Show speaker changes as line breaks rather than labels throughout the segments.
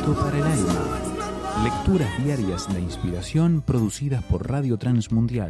Alimento para el alma. Lecturas diarias de inspiración producidas por Radio Transmundial.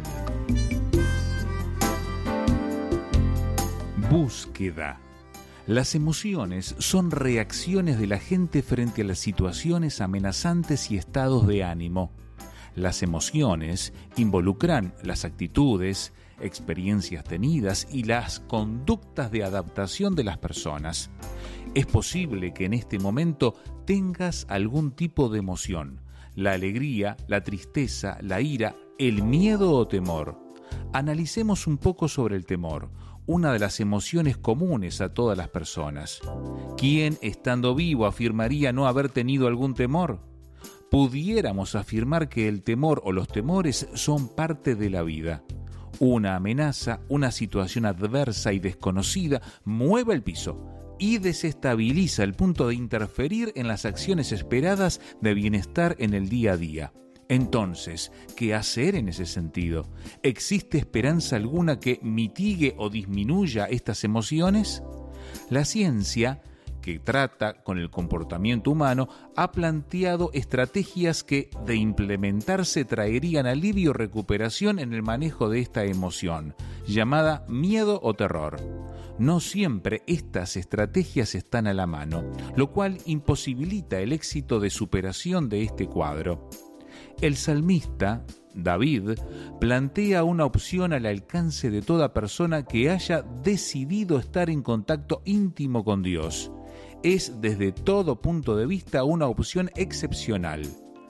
Búsqueda. Las emociones son reacciones de la gente frente a las situaciones amenazantes y estados de ánimo. Las emociones involucran las actitudes, experiencias tenidas y las conductas de adaptación de las personas. Es posible que en este momento tengas algún tipo de emoción: la alegría, la tristeza, la ira, el miedo o temor. Analicemos un poco sobre el temor, una de las emociones comunes a todas las personas. ¿Quién, estando vivo, afirmaría no haber tenido algún temor? Pudiéramos afirmar que el temor o los temores son parte de la vida. Una amenaza, una situación adversa y desconocida mueve el piso y desestabiliza al punto de interferir en las acciones esperadas de bienestar en el día a día. Entonces, ¿qué hacer en ese sentido? ¿Existe esperanza alguna que mitigue o disminuya estas emociones? La ciencia, que trata con el comportamiento humano, ha planteado estrategias que, de implementarse, traerían alivio y recuperación en el manejo de esta emoción, llamada miedo o terror. No siempre estas estrategias están a la mano, lo cual imposibilita el éxito de superación de este cuadro. El salmista, David, plantea una opción al alcance de toda persona que haya decidido estar en contacto íntimo con Dios. Es desde todo punto de vista una opción excepcional.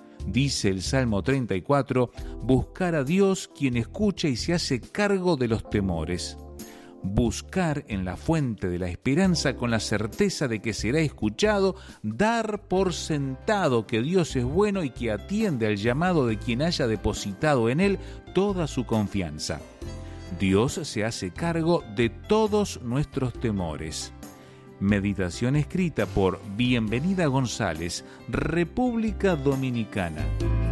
Dice el Salmo 34, buscar a Dios quien escucha y se hace cargo de los temores. Buscar en la fuente de la esperanza con la certeza de que será escuchado, dar por sentado que Dios es bueno y que atiende al llamado de quien haya depositado en Él toda su confianza. Dios se hace cargo de todos nuestros temores. Meditación escrita por Bienvenida González, República Dominicana.